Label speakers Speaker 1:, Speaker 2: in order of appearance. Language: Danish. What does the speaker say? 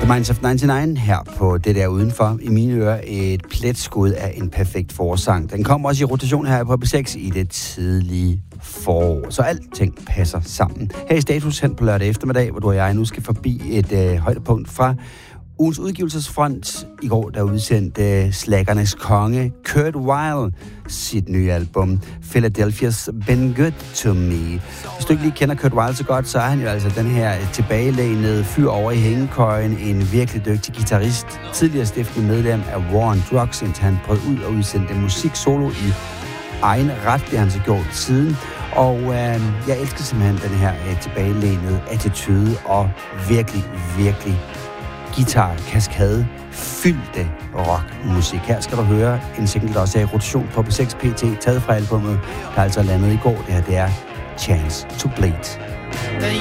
Speaker 1: Minds of 99 her på det der udenfor. I mine ører et pletskud af en perfekt forårssang. Den kommer også i rotation her på B6 i det tidlige forår, så alting passer sammen. Her i Status hen på lørdag eftermiddag, hvor du og jeg nu skal forbi et højdepunkt fra ugens udgivelsesfront. I går der udsendte slaggernes konge Kurt Weill sit nye album Philadelphia's Been Good To Me. Hvis du ikke lige kender Kurt Weill så godt, så er han jo altså den her tilbagelænede fyr over i hængekøjen, en virkelig dygtig guitarist, tidligere stiftende medlem af War on Drugs, indtil han brød ud og udsendte musik solo i egen ret, det har han så gjort siden. Og jeg elsker simpelthen den her tilbagelænede attitude og virkelig guitar-kaskade fyldte rockmusik. Her skal du høre en single, der også er i rotation på B6 PT, taget fra albumet, der altså landet i går. Det her, det er Chance to Bleed.